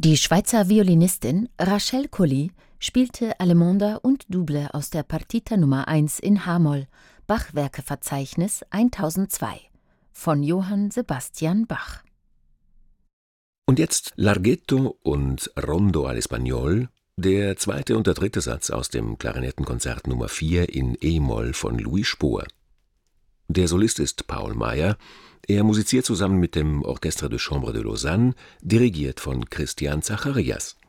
Die Schweizer Violinistin Rachel Colli spielte Allemande und Double aus der Partita Nummer 1 in h-Moll, Bach-Werkeverzeichnis 1002 von Johann Sebastian Bach. Und jetzt Larghetto und Rondo all'Espagnol, der zweite und der dritte Satz aus dem Klarinettenkonzert Nummer 4 in e-Moll von Louis Spohr. Der Solist ist Paul Mayer. Er musiziert zusammen mit dem Orchestre de Chambre de Lausanne, dirigiert von Christian Zacharias.